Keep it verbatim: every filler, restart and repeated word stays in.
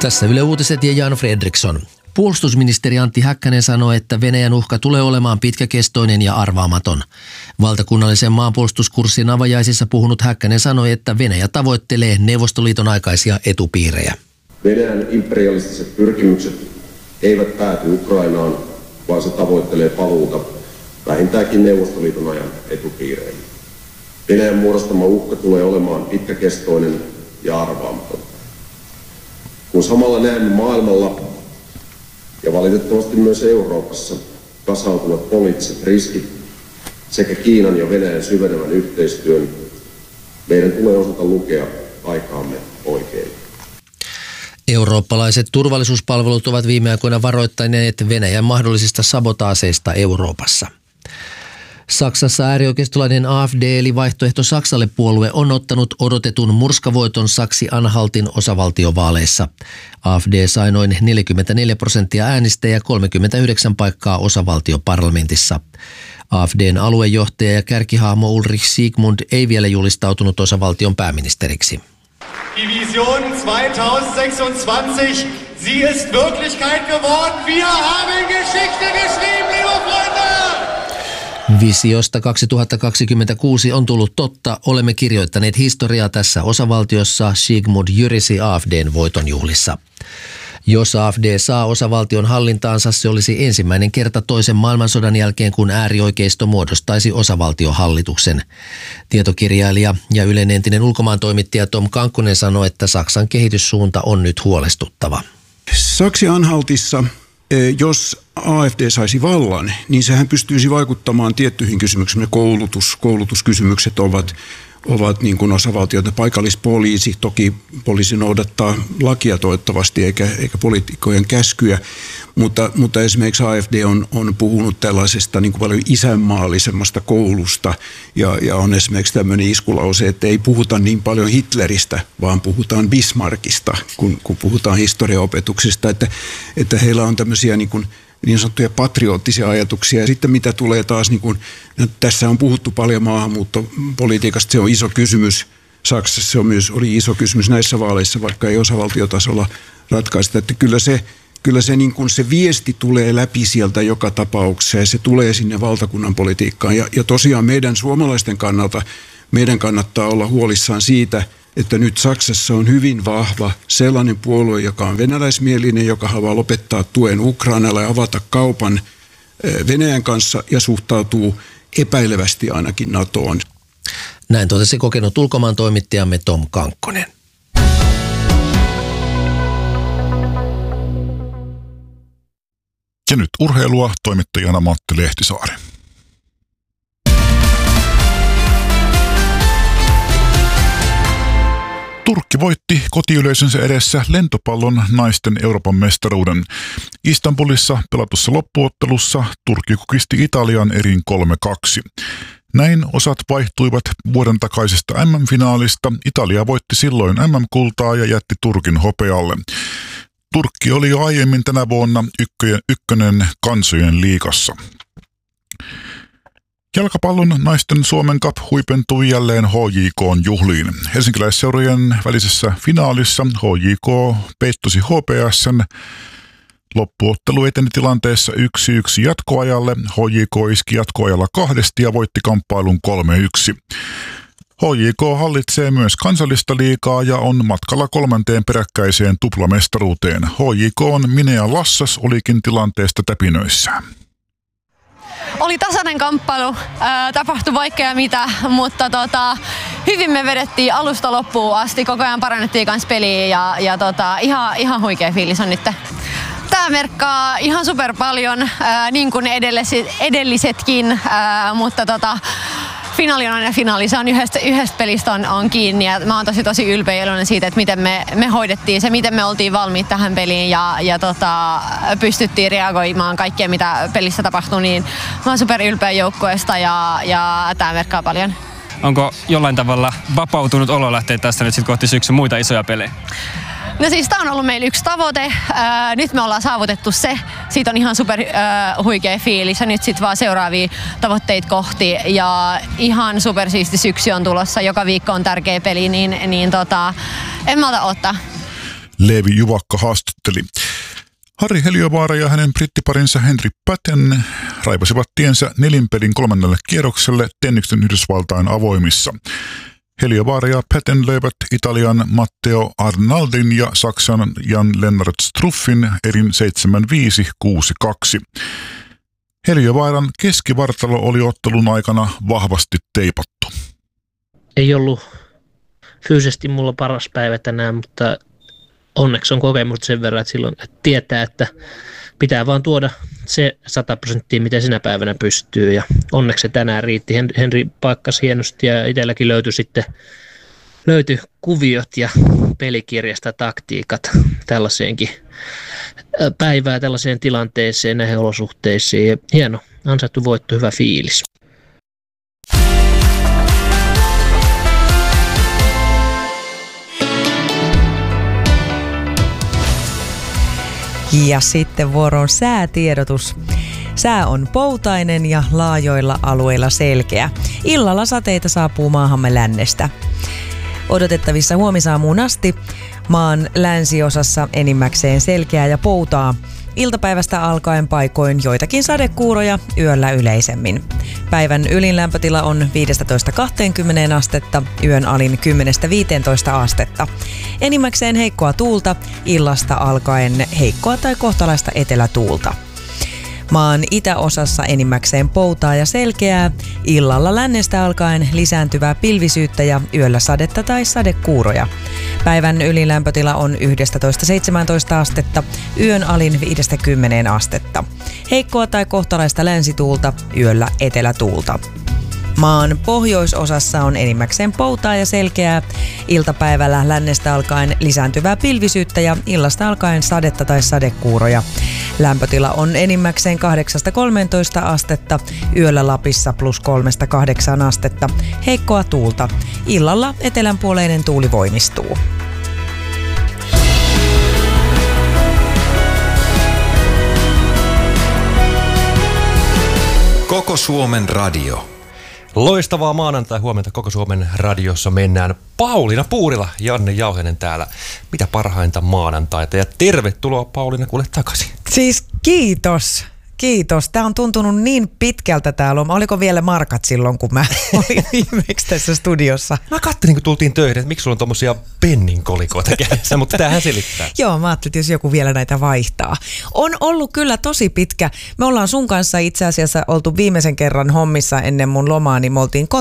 Tässä Yle Uutiset ja Jan Fredriksson. Puolustusministeri Antti Häkkänen sanoi, että Venäjän uhka tulee olemaan pitkäkestoinen ja arvaamaton. Valtakunnallisen maanpuolustuskurssin avajaisissa puhunut Häkkänen sanoi, että Venäjä tavoittelee Neuvostoliiton aikaisia etupiirejä. Venäjän imperialistiset pyrkimykset eivät pääty Ukrainaan, vaan se tavoittelee paluuta vähintäänkin Neuvostoliiton ajan etupiireihin. Venäjän muodostama uhka tulee olemaan pitkäkestoinen ja arvaamaton. Kun samalla näemme maailmalla ja valitettavasti myös Euroopassa kasautuvat poliittiset riskit sekä Kiinan ja Venäjän syvenevän yhteistyön, meidän tulee osata lukea aikaamme oikein. Eurooppalaiset turvallisuuspalvelut ovat viime aikoina varoittaneet Venäjän mahdollisista sabotaaseista Euroopassa. Saksassa äärioikeistolainen A F D eli Vaihtoehto Saksalle -puolue on ottanut odotetun murskavoiton Saksi-Anhaltin osavaltiovaaleissa. A F D sai noin neljäkymmentäneljä prosenttia äänistä ja kolmekymmentäyhdeksän paikkaa osavaltioparlamentissa. A F D:n aluejohtaja ja kärkihahmo Ulrich Siegmund ei vielä julistautunut osavaltion pääministeriksi. Die Vision zweitausendsechsundzwanzig, sie ist Wirklichkeit geworden. Wir haben Geschichte geschrieben, liebe Freunde! Visiosta kaksituhattakaksikymmentäkuusi on tullut totta. Olemme kirjoittaneet historiaa tässä osavaltiossa, Siegmund jyrisi A F D:n voitonjuhlissa. Jos A F D saa osavaltion hallintaansa, se olisi ensimmäinen kerta toisen maailmansodan jälkeen, kun äärioikeisto muodostaisi osavaltiohallituksen. Tietokirjailija ja Ylen entinen ulkomaantoimittaja Tom Kankkonen sanoi, että Saksan kehityssuunta on nyt huolestuttava. Saksi-Anhaltissa, jos A F D saisi vallan, niin sehän pystyisi vaikuttamaan tiettyihin kysymyksiin. Koulutus, koulutuskysymykset ovat, ovat niin kuin osavaltioita. Paikallispoliisi, toki poliisi noudattaa lakia toivottavasti eikä, eikä poliitikkojen käskyjä, mutta, mutta esimerkiksi A F D on, on puhunut tällaisesta niin kuin paljon isänmaallisemmasta koulusta ja, ja on esimerkiksi tämmöinen iskulause, että ei puhuta niin paljon Hitleristä, vaan puhutaan Bismarckista, kun, kun puhutaan historiaopetuksesta, että, että heillä on tämmöisiä niin kuin niin sanottuja patriottisia ajatuksia. Ja sitten mitä tulee taas, niin kuin, tässä on puhuttu paljon maahanmuuttopolitiikasta, se on iso kysymys. Saksassa se on myös, oli iso kysymys näissä vaaleissa, vaikka ei osavaltiotasolla ratkaista. Että kyllä se, kyllä se, niin kuin se viesti tulee läpi sieltä joka tapauksessa ja se tulee sinne valtakunnan politiikkaan. Ja, ja tosiaan meidän suomalaisten kannalta, meidän kannattaa olla huolissaan siitä, että nyt Saksassa on hyvin vahva sellainen puolue, joka on venäläismielinen, joka haluaa lopettaa tuen Ukrainalle ja avata kaupan Venäjän kanssa ja suhtautuu epäilevästi ainakin NATOon. Näin totesi kokenut ulkomaantoimittajamme Tom Kankkonen. Ja nyt urheilua, toimittajana Matti Lehtisaari. Turkki voitti kotiyleisönsä edessä lentopallon naisten Euroopan mestaruuden. Istanbulissa pelatussa loppuottelussa Turkki kukisti Italian erin kolme kaksi. Näin osat vaihtuivat vuoden takaisesta M M-finaalista. Italia voitti silloin M M-kultaa ja jätti Turkin hopealle. Turkki oli jo aiemmin tänä vuonna ykkönen, ykkönen kansojen liigassa. Jalkapallon naisten Suomen Cup huipentui jälleen H J K:n juhliin. Helsinkiläisseurojen välisessä finaalissa H J K peittosi H P S:n. Loppuottelu eteni tilanteessa yksi yksi jatkoajalle. H J K iski jatkoajalla kahdesti ja voitti kamppailun kolme yksi. H J K hallitsee myös kansallista liigaa ja on matkalla kolmanteen peräkkäiseen tuplamestaruuteen. H J K:n Minea Lassas olikin tilanteesta täpinöissään. Oli tasainen kamppailu, ää, tapahtui vaikea mitä, mutta tota, hyvin me vedettiin alusta loppuun asti, koko ajan parannettiin kans peliä ja, ja tota, ihan, ihan huikea fiilis on nyt. Tää merkkaa ihan super paljon, ää, niin kuin edelliset, edellisetkin, ää, mutta tota, finaali on aina finaali. Se on yhdestä, yhdestä pelistä on, on kiinni ja mä oon tosi tosi ylpeä ja iloinen siitä, että miten me, me hoidettiin se, miten me oltiin valmiit tähän peliin ja, ja tota, pystyttiin reagoimaan kaikkeen, mitä pelissä tapahtui. Niin mä oon super ylpeä joukkueesta ja, ja tää merkkaa paljon. Onko jollain tavalla vapautunut olo lähteä tästä nyt sit kohti syksyn muita isoja pelejä? No siis tää on ollut meillä yksi tavoite. Ää, nyt me ollaan saavutettu se. Siitä on ihan super ää, huikea fiilis ja nyt sit vaan seuraavia tavoitteita kohti. Ja ihan super siisti syksy on tulossa. Joka viikko on tärkeä peli, niin, niin tota, en malta odottaa. Leevi Juvakka haastatteli. Harri Heliövaara ja hänen brittiparinsa Henry Patten raivasivat tiensä nelinpelin kolmannelle kierrokselle tenniksen Yhdysvaltain avoimissa. Heliövaara ja Patten löivät Italian Matteo Arnaldin ja Saksan Jan-Lennart Struffin erin seitsemän viisi kuusi kaksi. Heliövaaran keskivartalo oli ottelun aikana vahvasti teipattu. Ei ollut fyysisesti mulla paras päivä tänään, mutta onneksi on kokemus sen verran, että silloin että tietää, että pitää vaan tuoda se sata prosenttia, mitä sinä päivänä pystyy. Ja onneksi se tänään riitti. Henri paikkasi hienosti ja itselläkin löytyi sitten löytyi kuviot ja pelikirjasta taktiikat tällaiseenkin päivää, tällaiseen tilanteeseen, näihin olosuhteisiin. Ja hieno, ansaittu voitto, hyvä fiilis. Ja sitten vuoroon säätiedotus. Sää on poutainen ja laajoilla alueilla selkeä. Illalla sateita saapuu maahamme lännestä. Odotettavissa huomisaamuun asti maan länsiosassa enimmäkseen selkeää ja poutaa. Iltapäivästä alkaen paikoin joitakin sadekuuroja, yöllä yleisemmin. Päivän ylin lämpötila on viisitoista kaksikymmentä astetta, yön alin kymmenestä viiteentoista astetta. Enimmäkseen heikkoa tuulta, illasta alkaen heikkoa tai kohtalaista etelätuulta. Maan itäosassa enimmäkseen poutaa ja selkeää, illalla lännestä alkaen lisääntyvää pilvisyyttä ja yöllä sadetta tai sadekuuroja. Päivän ylilämpötila on yksitoista seitsemäntoista astetta, yön alin viidestä kymmeneen astetta. Heikkoa tai kohtalaista länsituulta, yöllä etelätuulta. Maan pohjoisosassa on enimmäkseen poutaa ja selkeää, iltapäivällä lännestä alkaen lisääntyvää pilvisyyttä ja illasta alkaen sadetta tai sadekuuroja. Lämpötila on enimmäkseen kahdeksasta kolmeentoista astetta, yöllä Lapissa plus kolmesta kahdeksaan astetta, heikkoa tuulta. Illalla etelänpuoleinen tuuli voimistuu. Koko Suomen radio. Loistavaa maanantai-huomenta Koko Suomen radiossa mennään. Pauliina Puurila, Janne Jauhenen täällä. Mitä parhainta maanantaita ja tervetuloa Pauliina kuule takaisin. Siis kiitos. Kiitos. Tämä on tuntunut niin pitkältä täällä. Oliko vielä markat silloin, kun mä olin viimeksi tässä studiossa? Mä katselin, kun tultiin töihin, että miksi sulla on tommosia penninkolikoita kädessä, mutta tämähän selittää. Joo, mä ajattelin, että jos joku vielä näitä vaihtaa. On ollut kyllä tosi pitkä. Me ollaan sun kanssa itse asiassa oltu viimeisen kerran hommissa ennen mun lomaa, niin me oltiin